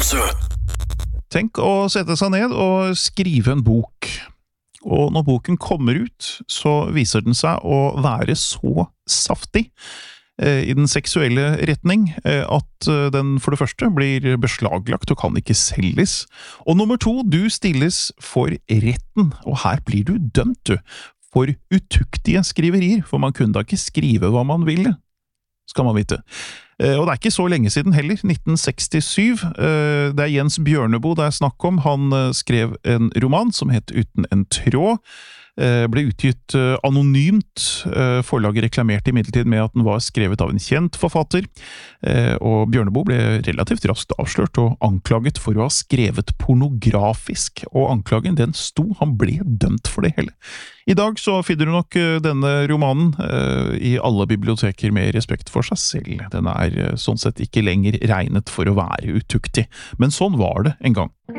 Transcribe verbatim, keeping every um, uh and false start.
Tenk å sette seg ned og skrive en bok. Og når boken kommer ut, så viser den seg å være så saftig eh, i den seksuelle retning eh, at den for det første blir beslaglagt og kan ikke selges. Og nummer to, du stilles for retten, og her blir du dømt, du, for utuktige skriverier, for man kunne da ikke skrive hva man ville, skal man vite. Og det er ikke så lenge siden heller, nitten sekstisju. Det er Jens Bjørneboe det er snakk om. Han skrev en roman som het Uten en tråd. Ble utgitt anonymt. Forlaget reklamerte imidlertid med at den var skrevet av en kjent forfatter. Og Bjørneboe ble relativt raskt avslørt og anklaget for å ha skrevet pornografisk. Og anklagen den sto, han ble dømt for det hele. I dag så finner du nok denne romanen i alle biblioteker med respekt for seg selv. Den er sånn sett ikke lenger regnet for å være utuktig, men sånn var det en gang.